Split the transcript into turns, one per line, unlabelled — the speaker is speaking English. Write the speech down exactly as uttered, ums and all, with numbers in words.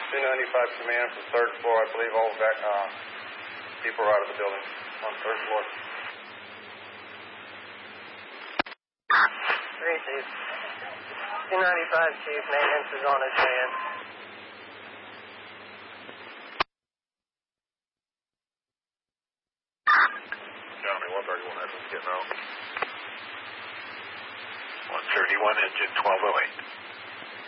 two ninety-five command from third floor. I believe all that, uh, people are out of the building on third floor.
Three, Chief. two ninety-five, Chief. Maintenance is on its way in.
County one thirty-one, that's getting out. one thirty-one, engine twelve oh eight.